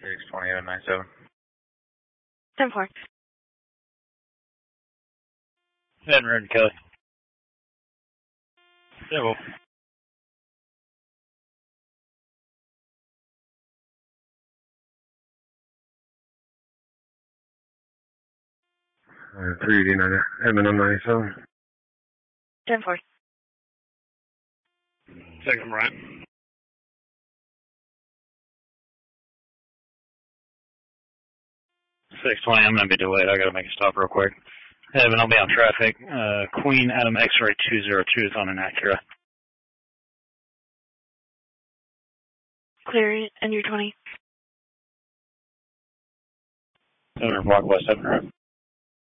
620 out of 97. 10-4. Heading road to Kelly. Yeah, well. 389, Edmund on 97. 10-4. Second Brian. 620, I'm going to be delayed. I got to make a stop real quick. Evan, I'll be on traffic. Queen Adam X-ray 202 is on an Acura. Clear, and you're 20. 700 block west, 700.